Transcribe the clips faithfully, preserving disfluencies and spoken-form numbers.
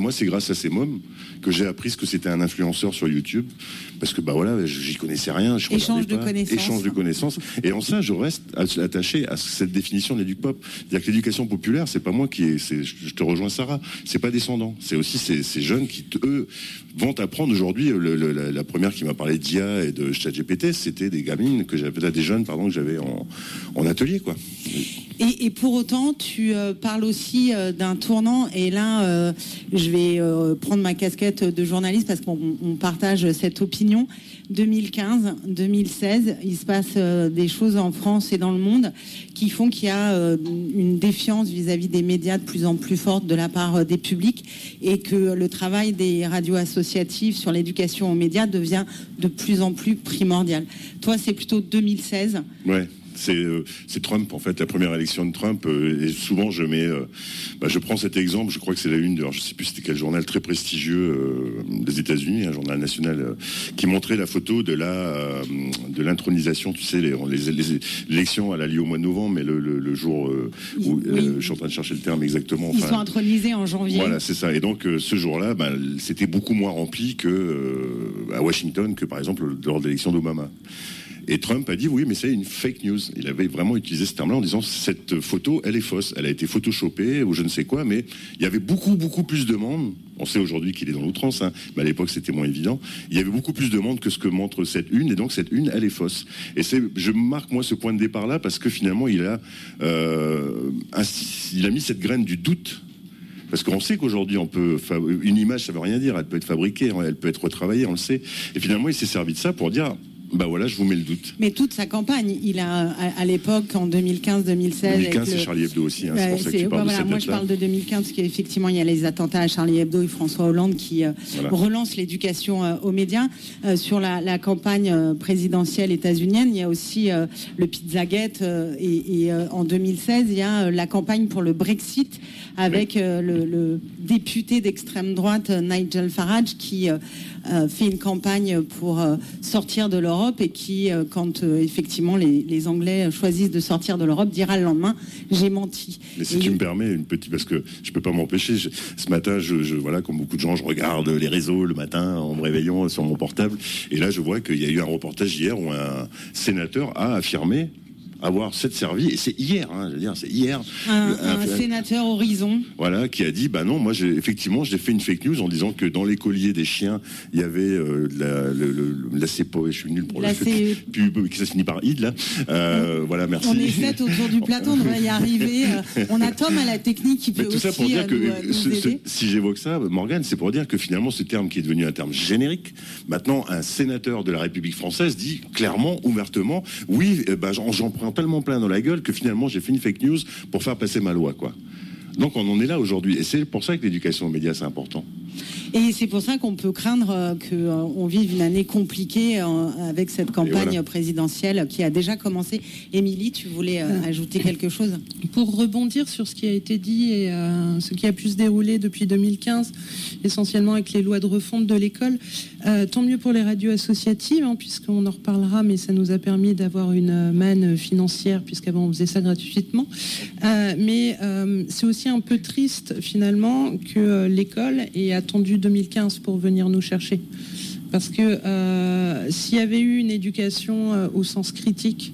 moi, c'est grâce à ces mômes que j'ai appris ce que c'était un influenceur sur YouTube, parce que bah voilà, j'y connaissais rien. Je Échange de pas. connaissances. Échange de connaissances. Et en ça, je reste attaché à cette définition de l'éduc-pop. C'est-à-dire que l'éducation populaire, c'est pas moi qui est, c'est, je te rejoins Sarah, c'est pas descendant. C'est aussi ces, ces jeunes qui, eux, vont apprendre aujourd'hui. Le, le, la, la première qui m'a parlé d'I A et de ChatGPT, c'était des gamines que j'avais, là, des jeunes, pardon, que j'avais en, en atelier, quoi. Et, et pour autant, tu euh, parles aussi euh, d'un tournant. Et là, euh, je vais euh, prendre ma casquette de journaliste parce qu'on on partage cette opinion. deux mille quinze, deux mille seize, il se passe euh, des choses en France et dans le monde qui font qu'il y a euh, une défiance vis-à-vis des médias de plus en plus forte de la part euh, des publics et que le travail des radios associatives sur l'éducation aux médias devient de plus en plus primordial. Toi, c'est plutôt deux mille seize. Ouais. C'est, euh, c'est Trump, en fait, la première élection de Trump. Euh, et souvent, je mets, euh, bah, je prends cet exemple. Je crois que c'est la une de, alors, je sais plus c'était quel journal très prestigieux euh, des États-Unis, un journal national, euh, qui montrait la photo de la, euh, de l'intronisation. Tu sais, les, les, les l'élection, elle a lieu au mois de novembre, mais le, le, le jour euh, où, oui. euh, je suis en train de chercher le terme exactement. Ils enfin, sont intronisés en janvier. Voilà, c'est ça. Et donc, euh, ce jour-là, bah, c'était beaucoup moins rempli que euh, à Washington que par exemple lors de l'élection d'Obama. Et Trump a dit oui, mais c'est une fake news. Il avait vraiment utilisé ce terme-là en disant cette photo, elle est fausse. Elle a été photoshopée ou je ne sais quoi, mais il y avait beaucoup, beaucoup plus de monde. On sait aujourd'hui qu'il est dans l'outrance, hein, mais à l'époque c'était moins évident. Il y avait beaucoup plus de monde que ce que montre cette une, et donc cette une, elle est fausse. Et c'est, je marque moi ce point de départ-là parce que finalement il a, euh, il a mis cette graine du doute. Parce qu'on sait qu'aujourd'hui, on peut une image, ça veut rien dire. Elle peut être fabriquée, elle peut être retravaillée, on le sait. Et finalement, il s'est servi de ça pour dire. Bah voilà, je vous mets le doute. Mais toute sa campagne, il a à, à l'époque, en deux mille quinze deux mille seize... deux mille quinze, c'est le... Charlie Hebdo aussi, hein, c'est pour ça que tu parles voilà, de cette moi je parle de deux mille quinze, parce qu'effectivement, il y a les attentats à Charlie Hebdo et François Hollande qui euh, voilà. relancent l'éducation euh, aux médias. Euh, sur la, la campagne euh, présidentielle états-unienne, il y a aussi euh, le Pizzagate, euh, et, et euh, en deux mille seize, il y a euh, la campagne pour le Brexit, avec oui. euh, le, le député d'extrême droite, euh, Nigel Farage, qui... Euh, Euh, fait une campagne pour euh, sortir de l'Europe et qui, euh, quand euh, effectivement les, les Anglais choisissent de sortir de l'Europe, dira le lendemain j'ai menti. Mais si et tu il... me permets une petite, parce que je peux pas m'empêcher. Je, ce matin, je, je voilà, comme beaucoup de gens, je regarde les réseaux le matin en me réveillant sur mon portable, et là je vois qu'il y a eu un reportage hier où un sénateur a affirmé avoir cette servi, et c'est hier, hein, je veux dire, c'est hier. Un, le, un, un sénateur Horizon. Voilà, qui a dit, bah non, moi, j'ai, effectivement, j'ai fait une fake news en disant que dans les colliers des chiens, il y avait euh, la, le, le, la C P O, je suis nul pour la le C... pub, qui ça finit par id, là. Euh, on, voilà, merci. On est sept autour du plateau, on devrait y arriver. On a Tom à la technique qui peut Mais tout aussi ça pour dire nous, que, nous ce, aider. Ce, si j'évoque ça, Morgane, c'est pour dire que finalement, ce terme qui est devenu un terme générique, maintenant, un sénateur de la République française dit clairement, ouvertement, oui, eh ben, j'en, j'en prends tellement plein dans la gueule que finalement j'ai fait une fake news pour faire passer ma loi, quoi. Donc on en est là aujourd'hui, et c'est pour ça que l'éducation aux médias c'est important. Et c'est pour ça qu'on peut craindre euh, qu'on euh, vive une année compliquée euh, avec cette campagne voilà. présidentielle qui a déjà commencé. Émilie, tu voulais euh, euh, ajouter quelque chose ? Pour rebondir sur ce qui a été dit et euh, ce qui a pu se dérouler depuis deux mille quinze, essentiellement avec les lois de refonte de l'école, euh, tant mieux pour les radios associatives, hein, puisqu'on en reparlera, mais ça nous a permis d'avoir une manne financière, puisqu'avant on faisait ça gratuitement. Euh, mais euh, c'est aussi un peu triste finalement que euh, l'école ait attendu deux mille quinze pour venir nous chercher, parce que euh, s'il y avait eu une éducation euh, au sens critique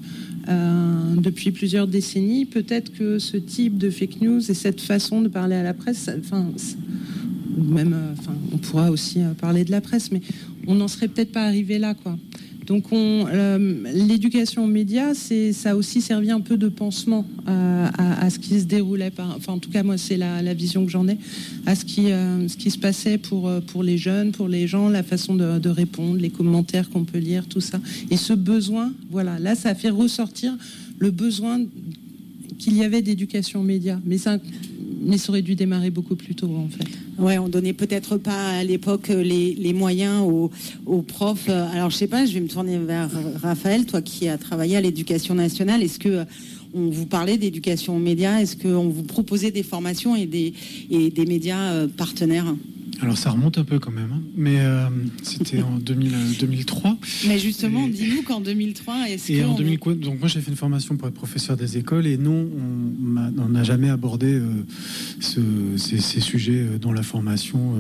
euh, depuis plusieurs décennies, peut-être que ce type de fake news et cette façon de parler à la presse, enfin même, enfin euh, on pourra aussi euh, parler de la presse, mais on n'en serait peut-être pas arrivé là, quoi. Donc on, euh, l'éducation aux médias, c'est, ça a aussi servi un peu de pansement euh, à, à ce qui se déroulait, par, enfin en tout cas moi c'est la, la vision que j'en ai, à ce qui, euh, ce qui se passait pour, pour les jeunes, pour les gens, la façon de, de répondre, les commentaires qu'on peut lire, tout ça. Et ce besoin, voilà, là ça a fait ressortir le besoin qu'il y avait d'éducation aux médias. Mais ça, mais ça aurait dû démarrer beaucoup plus tôt en fait. Ouais, on donnait peut-être pas à l'époque les, les moyens aux, aux profs. Alors je sais pas, je vais me tourner vers Raphaël, toi qui as travaillé à l'éducation nationale. Est-ce que on vous parlait d'éducation aux médias ? Est-ce qu'on vous proposait des formations et des, et des médias partenaires ? Alors ça remonte un peu quand même, hein. Mais euh, c'était en deux mille, deux mille trois. Mais justement, et, dis-nous qu'en deux mille trois, est-ce et que... en on... deux mille, donc moi j'ai fait une formation pour être professeur des écoles, et non, on n'a jamais abordé euh, ce, ces, ces sujets dans la formation.